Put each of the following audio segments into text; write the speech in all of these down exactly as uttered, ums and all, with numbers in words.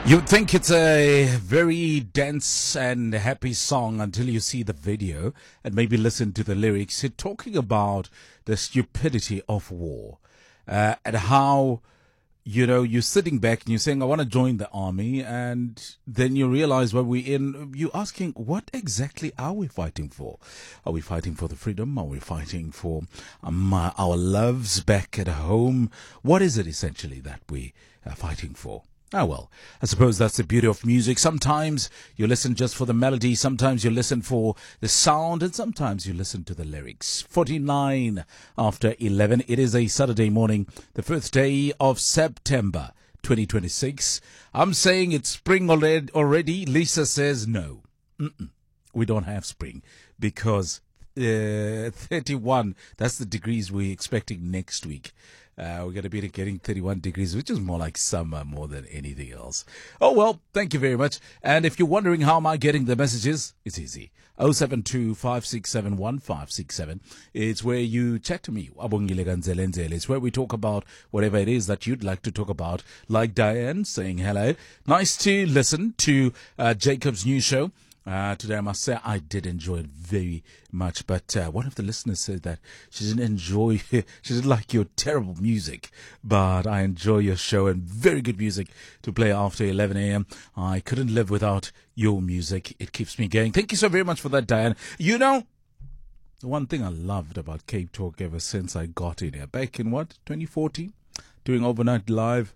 You'd think it's a very dense and happy song until you see the video and maybe listen to the lyrics. It's talking about the stupidity of war uh, and how, you know, you're sitting back and you're saying, I want to join the army. And then you realize when we're in, you're asking, what exactly are we fighting for? Are we fighting for the freedom? Are we fighting for um, uh, our loves back at home? What is it essentially that we are fighting for? Ah, well, I suppose that's the beauty of music. Sometimes you listen just for the melody, sometimes you listen for the sound, and sometimes you listen to the lyrics. forty-nine after eleven. It is a Saturday morning, the first day of September twenty twenty-six. I'm saying it's spring already. Lisa says no. Mm-mm. We don't have spring because uh, thirty-one, that's the degrees we're expecting next week. Uh, we're going to be getting thirty-one degrees, which is more like summer more than anything else. Oh, well, thank you very much. And if you're wondering how am I getting the messages, it's easy. oh seven two, five six seven, one five six seven. It's where you chat to me. It's where we talk about whatever it is that you'd like to talk about. Like Diane saying hello. Nice to listen to uh, Jacob's new show. Uh, today I must say I did enjoy it very much, but uh, one of the listeners said that she didn't enjoy, she didn't like your terrible music, but I enjoy your show and very good music to play after eleven a.m. I couldn't live without your music. It keeps me going. Thank you so very much for that, Diane. You know, the one thing I loved about Cape Talk ever since I got in here, back in what, twenty fourteen, doing Overnight Live,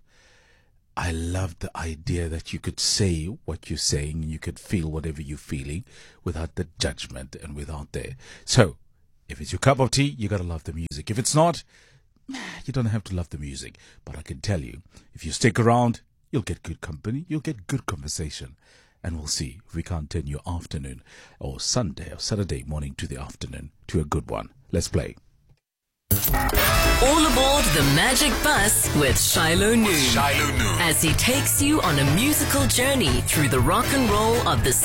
I loved the idea that you could say what you're saying and you could feel whatever you're feeling without the judgment and without the... So, if it's your cup of tea, you got to love the music. If it's not, you don't have to love the music. But I can tell you, if you stick around, you'll get good company, you'll get good conversation. And we'll see if we can't turn your afternoon or Sunday or Saturday morning to the afternoon to a good one. Let's play. All aboard the Magic Bus with Shiloh Noon. Shiloh Noon. As he takes you on a musical journey through the rock and roll of the